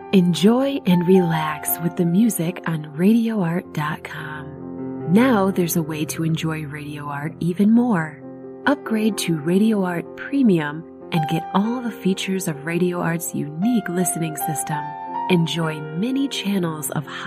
Enjoy and relax with the music on RadioArt.com. Now there's a way to enjoy Radio Art even more. Upgrade to Radio Art Premium and get all the features of Radio Art's unique listening system. Enjoy many channels of